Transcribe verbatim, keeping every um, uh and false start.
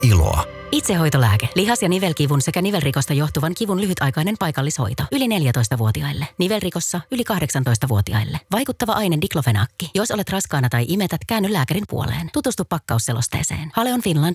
iloa. Itsehoitolääke. Lihas- ja nivelkivun sekä nivelrikosta johtuvan kivun lyhytaikainen paikallishoito. Yli neljätoistavuotiaille. Nivelrikossa yli kahdeksantoistavuotiaille. Vaikuttava aine diklofenaakki. Jos olet raskaana tai imetät, käänny lääkärin puoleen. Tutustu pakkausselosteeseen. Haleon Finland